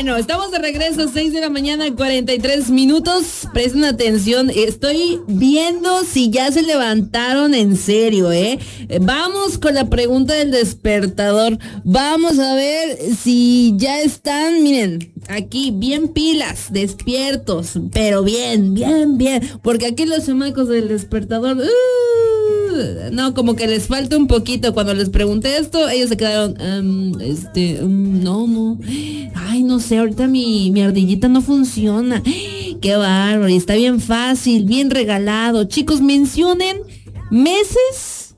Bueno, estamos de regreso, 6 de la mañana, 43 minutos. Presten atención, estoy viendo si ya se levantaron en serio, ¿eh? Vamos con la pregunta del despertador. Vamos a ver si ya están, miren, aquí bien pilas, despiertos, pero bien. Porque aquí los chamacos del despertador, no, como que les falta un poquito. Cuando les pregunté esto, ellos se quedaron, no. Ay, no sé, ahorita mi ardillita no funciona. Qué bárbaro, y está bien fácil, bien regalado. Chicos, mencionen meses,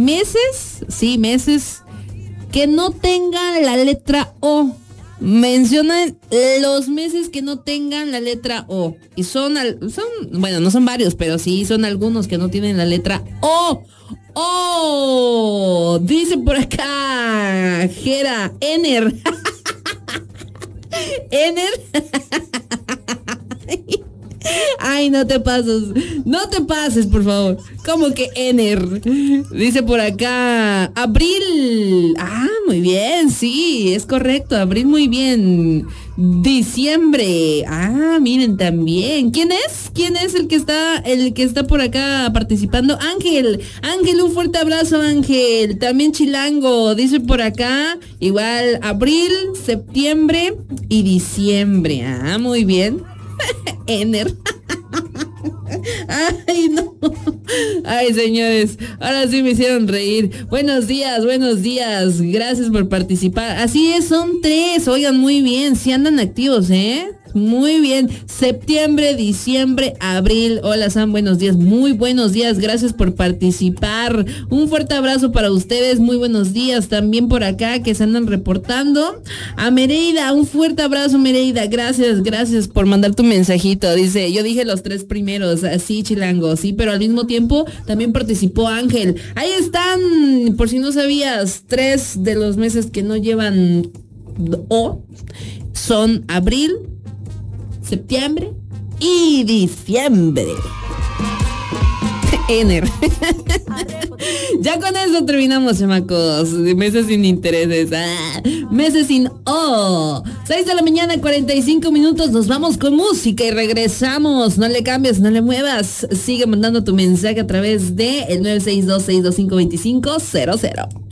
que no tengan la letra O. Mencionan los meses que no tengan la letra O. Y bueno, no son varios, pero sí son algunos que no tienen la letra O. ¡Oh! Dice por acá, Jera, Ener. Ener. Ay, no te pases, por favor. ¿Cómo que Ener? Dice por acá, Abril. Ah, muy bien, sí, es correcto, Abril, muy bien. Diciembre. Ah, miren, también. ¿Quién es el que está por acá participando? Ángel, un fuerte abrazo, Ángel. También Chilango, dice por acá, igual, abril, septiembre y diciembre. Ah, muy bien. Ener. Ay, no. Ay, señores, ahora sí me hicieron reír. Buenos días. Gracias por participar. Así es, son 3. Oigan, muy bien, sí andan activos, ¿eh? Muy bien. Septiembre, diciembre, abril. Hola, Sam, buenos días. Muy buenos días. Gracias por participar. Un fuerte abrazo para ustedes. Muy buenos días. También por acá que se andan reportando. A Mereida, un fuerte abrazo, Mereida. Gracias por mandar tu mensajito. Dice, yo dije los 3 primeros. Así, Chilango. Sí, pero al mismo tiempo también participó Ángel. Ahí están, por si no sabías, 3 de los meses que no llevan O son abril, septiembre y diciembre. Ener. Ya con eso terminamos, chamacos. Meses sin intereses. Meses sin O. 6 de la mañana, 45 minutos. Nos vamos con música y regresamos. No le cambies, no le muevas. Sigue mandando tu mensaje a través de el 962-625-2500.